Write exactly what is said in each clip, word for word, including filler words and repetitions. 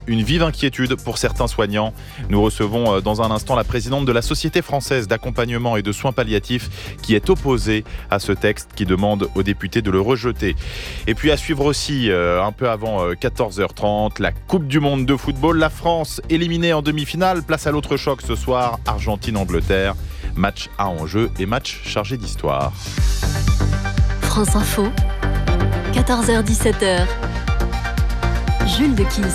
une vive inquiétude pour certains soignants. Nous recevons dans un instant la présidente de la Société française d'accompagnement et de soins palliatifs qui est opposée à ce texte qui demande aux députés de le rejeter. Et puis à suivre aussi, un peu avant quatorze heures trente, la Coupe du Monde de football. La France éliminée en demi-finale. Place à l'autre choc ce soir, Argentine-Angleterre. Match à enjeu et match chargé d'histoire. France Info, quatorze heures dix-sept heures. Jules de Kiss.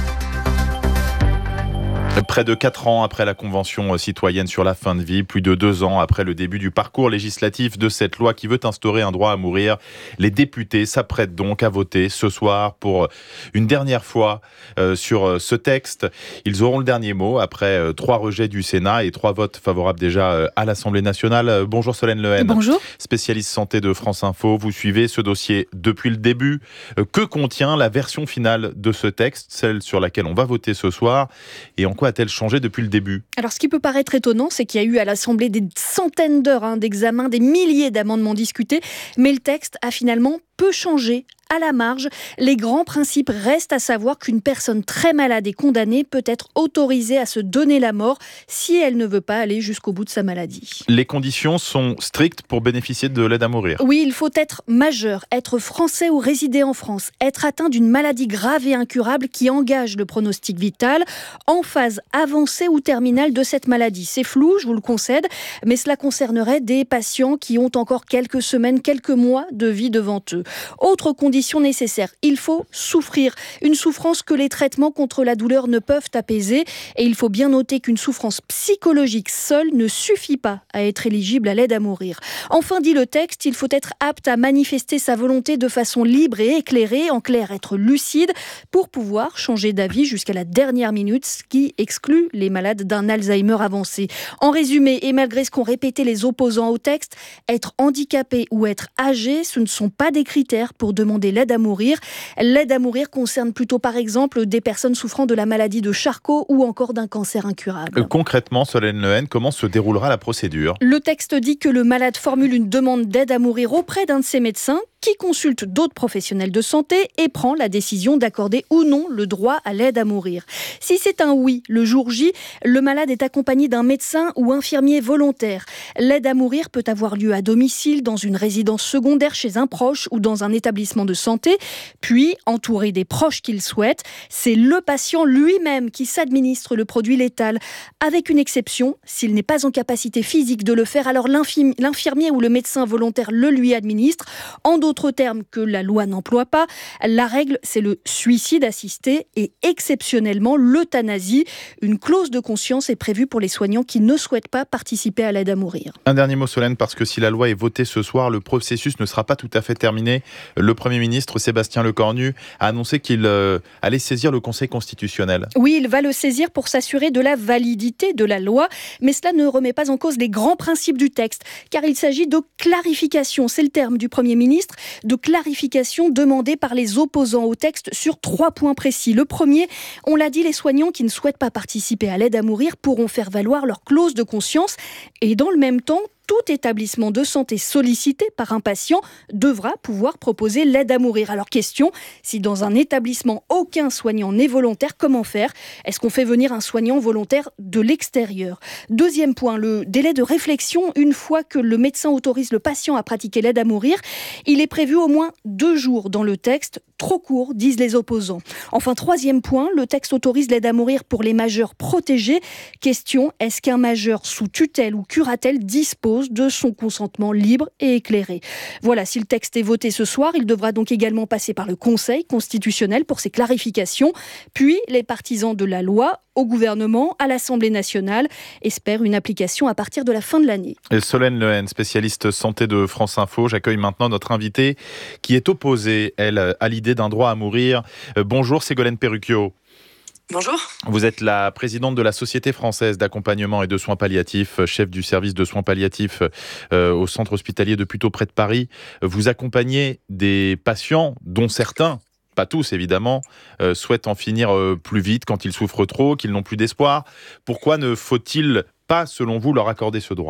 Près de quatre ans après la Convention citoyenne sur la fin de vie, plus de deux ans après le début du parcours législatif de cette loi qui veut instaurer un droit à mourir, les députés s'apprêtent donc à voter ce soir pour une dernière fois euh, sur ce texte. Ils auront le dernier mot après euh, trois rejets du Sénat et trois votes favorables déjà euh, à l'Assemblée nationale. Euh, bonjour Solène Lehen. Bonjour. Spécialiste santé de France Info, vous suivez ce dossier depuis le début. Euh, que contient la version finale de ce texte, celle sur laquelle on va voter ce soir, et en quoi a-t-elle changé depuis le début ? Alors, ce qui peut paraître étonnant, c'est qu'il y a eu à l'Assemblée des centaines d'heures hein, d'examen, des milliers d'amendements discutés, mais le texte a finalement peu changé. À la marge, les grands principes restent à savoir qu'une personne très malade et condamnée peut être autorisée à se donner la mort si elle ne veut pas aller jusqu'au bout de sa maladie. Les conditions sont strictes pour bénéficier de l'aide à mourir. Oui, il faut être majeur, être français ou résider en France, être atteint d'une maladie grave et incurable qui engage le pronostic vital, en phase avancée ou terminale de cette maladie. C'est flou, je vous le concède, mais cela concernerait des patients qui ont encore quelques semaines, quelques mois de vie devant eux. Autre condition nécessaire, il faut souffrir. Une souffrance que les traitements contre la douleur ne peuvent apaiser. Et il faut bien noter qu'une souffrance psychologique seule ne suffit pas à être éligible à l'aide à mourir. Enfin, dit le texte, il faut être apte à manifester sa volonté de façon libre et éclairée, en clair, être lucide, pour pouvoir changer d'avis jusqu'à la dernière minute, ce qui exclut les malades d'un Alzheimer avancé. En résumé, et malgré ce qu'ont répété les opposants au texte, être handicapé ou être âgé, ce ne sont pas des critères pour demander l'aide à mourir. L'aide à mourir concerne plutôt par exemple des personnes souffrant de la maladie de Charcot ou encore d'un cancer incurable. Euh, concrètement, Solène Lehen, comment se déroulera la procédure ? Le texte dit que le malade formule une demande d'aide à mourir auprès d'un de ses médecins qui consulte d'autres professionnels de santé et prend la décision d'accorder ou non le droit à l'aide à mourir. Si c'est un oui, le jour J, le malade est accompagné d'un médecin ou infirmier volontaire. L'aide à mourir peut avoir lieu à domicile, dans une résidence secondaire chez un proche ou dans un établissement de santé, puis entouré des proches qu'il souhaite. C'est le patient lui-même qui s'administre le produit létal, avec une exception, s'il n'est pas en capacité physique de le faire, alors l'infirmier, l'infirmier ou le médecin volontaire le lui administre. En d'autres termes que la loi n'emploie pas, la règle, c'est le suicide assisté et exceptionnellement l'euthanasie. Une clause de conscience est prévue pour les soignants qui ne souhaitent pas participer à l'aide à mourir. Un dernier mot, Solène, parce que si la loi est votée ce soir, le processus ne sera pas tout à fait terminé. Le Premier ministre, Sébastien Lecornu, a annoncé qu'il euh, allait saisir le Conseil constitutionnel. Oui, il va le saisir pour s'assurer de la validité de la loi, mais cela ne remet pas en cause les grands principes du texte, car il s'agit de clarification, c'est le terme du Premier ministre, de clarification demandée par les opposants au texte sur trois points précis. Le premier, on l'a dit, les soignants qui ne souhaitent pas participer à l'aide à mourir pourront faire valoir leur clause de conscience et dans le même temps, tout établissement de santé sollicité par un patient devra pouvoir proposer l'aide à mourir. Alors question, si dans un établissement aucun soignant n'est volontaire, comment faire ? Est-ce qu'on fait venir un soignant volontaire de l'extérieur ? Deuxième point, le délai de réflexion. Une fois que le médecin autorise le patient à pratiquer l'aide à mourir, il est prévu au moins deux jours dans le texte. Trop court, disent les opposants. Enfin, troisième point, le texte autorise l'aide à mourir pour les majeurs protégés. Question, est-ce qu'un majeur sous tutelle ou curatelle dispose de son consentement libre et éclairé. Voilà, si le texte est voté ce soir, il devra donc également passer par le Conseil constitutionnel pour ses clarifications. Puis, les partisans de la loi, au gouvernement, à l'Assemblée nationale, espèrent une application à partir de la fin de l'année. Et Solène Lehen, spécialiste santé de France Info, j'accueille maintenant notre invitée qui est opposée, elle, à l'idée d'un droit à mourir. Euh, bonjour Ségolène Perruchio. Bonjour. Vous êtes la présidente de la Société française d'accompagnement et de soins palliatifs, chef du service de soins palliatifs euh, au centre hospitalier de Puteaux près de Paris. Vous accompagnez des patients, dont certains, pas tous évidemment, euh, souhaitent en finir euh, plus vite quand ils souffrent trop, qu'ils n'ont plus d'espoir. Pourquoi ne faut-il pas, selon vous, leur accorder ce droit ?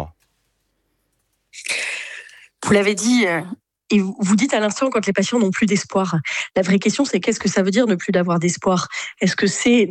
Vous l'avez dit, euh, et vous dites à l'instant quand les patients n'ont plus d'espoir. La vraie question, c'est qu'est-ce que ça veut dire ne plus d'avoir d'espoir ? Est-ce que c'est